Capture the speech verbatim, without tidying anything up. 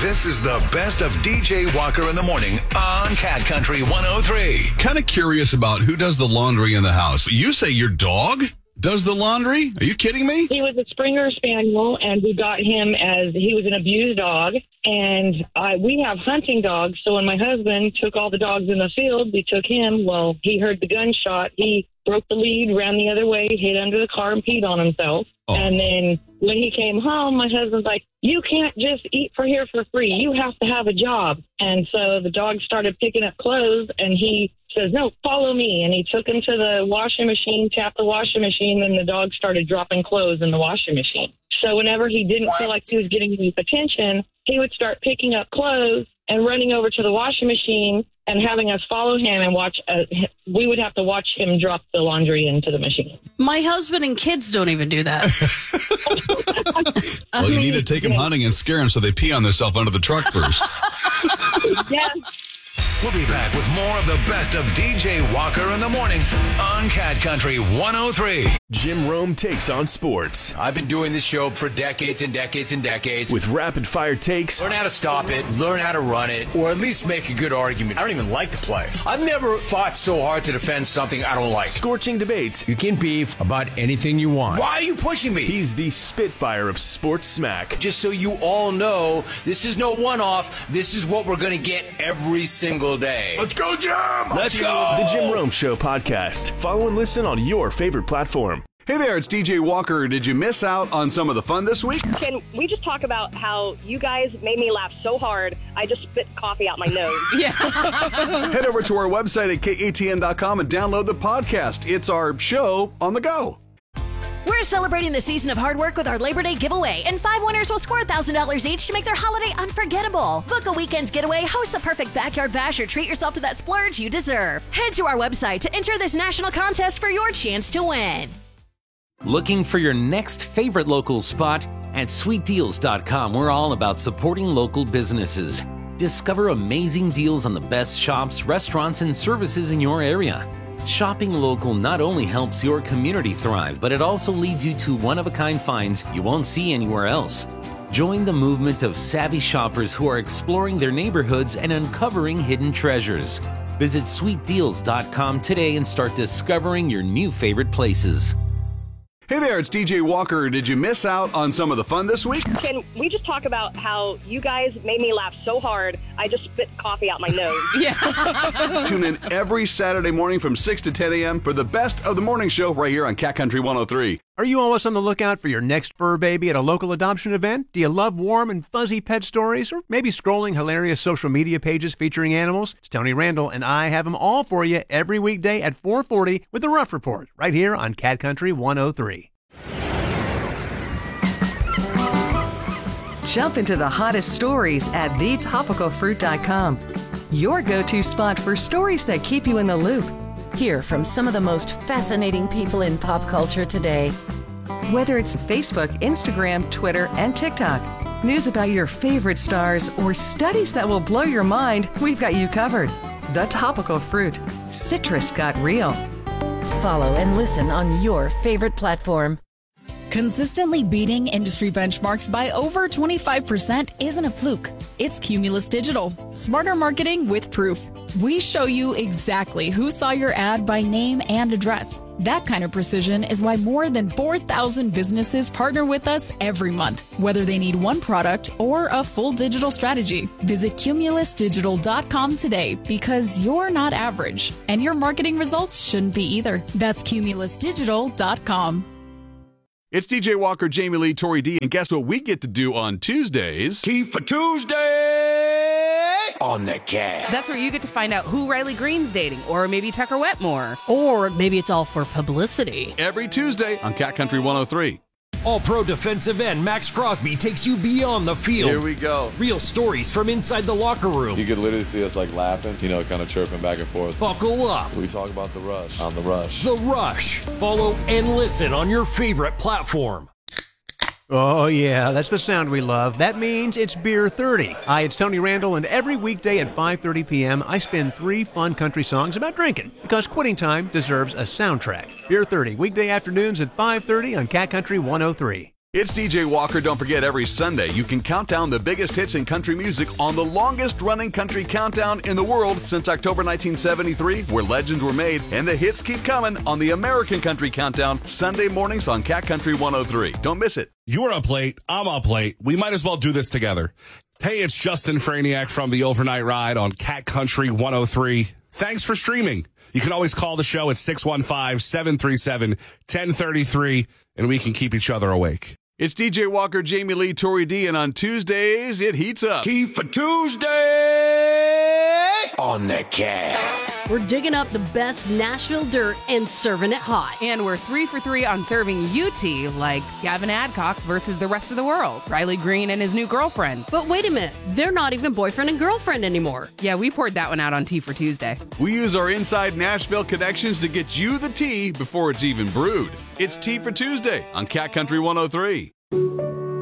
This is the best of D J Walker in the morning on Cat Country one oh three. Kind of curious about who does the laundry in the house. You say your dog does the laundry? Are you kidding me? He was a Springer Spaniel, and we got him as he was an abused dog. And I, we have hunting dogs, so when my husband took all the dogs in the field, we took him. Well, he heard the gunshot. He broke the lead, ran the other way, hid under the car, and peed on himself. Oh. And then when he came home, my husband's like, you can't just eat for here for free. You have to have a job. And so the dog started picking up clothes, and he says, no, follow me. And he took him to the washing machine, tapped the washing machine, and the dog started dropping clothes in the washing machine. So whenever he didn't feel like he was getting any attention, he would start picking up clothes and running over to the washing machine and having us follow him and watch. Uh, we would have to watch him drop the laundry into the machine. My husband and kids don't even do that. Well, you need to take them hunting and scare them so they pee on themselves under the truck first. Yeah. We'll be back with more of the best of D J Walker in the morning on Cat Country one oh three. Jim Rome takes on sports. I've been doing this show for decades and decades and decades. With rapid-fire takes. Learn how to stop it, learn how to run it, or at least make a good argument. I don't even like to play. I've never fought so hard to defend something I don't like. Scorching debates. You can beef about anything you want. Why are you pushing me? He's the Spitfire of sports smack. Just so you all know, this is no one-off. This is what we're going to get every single day. Let's go, Jim! Let's go! The Jim Rome Show podcast. Follow and listen on your favorite platform. Hey there, it's D J Walker. Did you miss out on some of the fun this week? Can we just talk about how you guys made me laugh so hard, I just spit coffee out my nose? Yeah. Head over to our website at K A T N dot com and download the podcast. It's our show on the go. We're celebrating the season of hard work with our Labor Day giveaway, and five winners will score one thousand dollars each to make their holiday unforgettable. Book a weekend's getaway, host the perfect backyard bash, or treat yourself to that splurge you deserve. Head to our website to enter this national contest for your chance to win. Looking for your next favorite local spot? At sweet deals dot com, we're all about supporting local businesses. Discover amazing deals on the best shops, restaurants, and services in your area. Shopping local not only helps your community thrive, but it also leads you to one-of-a-kind finds you won't see anywhere else. Join the movement of savvy shoppers who are exploring their neighborhoods and uncovering hidden treasures. Visit sweet deals dot com today and start discovering your new favorite places. Hey there, it's D J Walker. Did you miss out on some of the fun this week? Can we just talk about how you guys made me laugh so hard, I just spit coffee out my nose? Yeah. Tune in every Saturday morning from six to ten a.m. for the best of the morning show right here on Cat Country one oh three. Are you always on the lookout for your next fur baby at a local adoption event? Do you love warm and fuzzy pet stories? Or maybe scrolling hilarious social media pages featuring animals? It's Tony Randall, and I have them all for you every weekday at four forty with The Rough Report, right here on Cat Country one oh three. Jump into the hottest stories at the topical fruit dot com. Your go-to spot for stories that keep you in the loop. Hear from some of the most fascinating people in pop culture today. Whether it's Facebook, Instagram, Twitter, and TikTok, news about your favorite stars, or studies that will blow your mind, we've got you covered. The Topical Fruit. Citrus got real. Follow and listen on your favorite platform. Consistently beating industry benchmarks by over twenty-five percent isn't a fluke. It's Cumulus Digital. Smarter marketing with proof. We show you exactly who saw your ad by name and address. That kind of precision is why more than four thousand businesses partner with us every month, whether they need one product or a full digital strategy. Visit cumulus digital dot com today, because you're not average, and your marketing results shouldn't be either. That's cumulus digital dot com. It's D J Walker, Jamie Lee, Tori D, and guess what we get to do on Tuesdays? Tea for Tuesday on the Cat. That's where you get to find out who Riley Green's dating, or maybe Tucker Wetmore. Or maybe it's all for publicity. Every Tuesday on Cat Country one oh three. All-Pro defensive end Max Crosby takes you beyond the field. Here we go. Real stories from inside the locker room. You could literally see us like laughing, you know, kind of chirping back and forth. Buckle up. We talk about the rush on the rush. The Rush. Follow and listen on your favorite platform. Oh, yeah, that's the sound we love. That means it's Beer thirty. Hi, it's Tony Randall, and every weekday at five thirty p.m., I spin three fun country songs about drinking, because quitting time deserves a soundtrack. Beer thirty, weekday afternoons at five thirty on Cat Country one oh three. It's D J Walker. Don't forget, every Sunday you can count down the biggest hits in country music on the longest-running country countdown in the world since October nineteen seventy-three, where legends were made, and the hits keep coming on the American Country Countdown, Sunday mornings on Cat Country one oh three. Don't miss it. You're up late. I'm up late. We might as well do this together. Hey, it's Justin Franiak from the Overnight Ride on Cat Country one oh three. Thanks for streaming. You can always call the show at six one five, seven three seven, one zero three three, and we can keep each other awake. It's D J Walker, Jamie Lee, Tori D, and on Tuesdays, it heats up. Tea for Tuesday on the Cat. We're digging up the best Nashville dirt and serving it hot. And we're three for three on serving you tea, like Gavin Adcock versus the rest of the world, Riley Green and his new girlfriend. But wait a minute, they're not even boyfriend and girlfriend anymore. Yeah, we poured that one out on Tea for Tuesday. We use our inside Nashville connections to get you the tea before it's even brewed. It's Tea for Tuesday on Cat Country one oh three.